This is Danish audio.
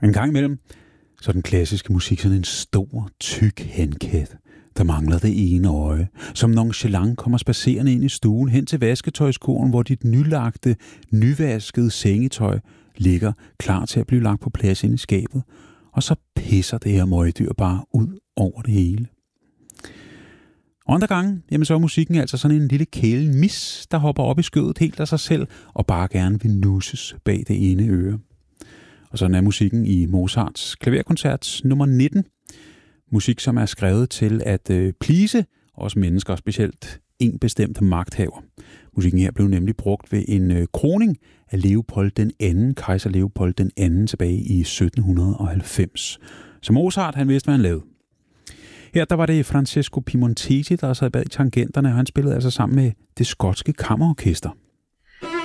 En gang imellem, så er den klassiske musik sådan en stor, tyk henkat, der mangler det ene øje, som nonchalant kommer spacerende ind i stuen hen til vasketøjskurven, hvor dit nylagte, nyvaskede sengetøj ligger klar til at blive lagt på plads ind i skabet, og så pisser det her møgdyr bare ud over det hele. Og andre gange, jamen så er musikken altså sådan en lille kælen mis, der hopper op i skødet helt af sig selv og bare gerne vil nusses bag det ene øre. Og sådan er musikken i Mozarts klaverkoncert nummer 19. Musik, som er skrevet til at please os mennesker, specielt en bestemt magthaver. Musikken her blev nemlig brugt ved en kroning af Leopold den anden, kejser Leopold den anden, tilbage i 1790. Så Mozart, han vidste, hvad han lavede. Her der var det Francesco Piemontesi, der sad bag tangenterne, og han spillede altså sammen med det skotske kammerorkester.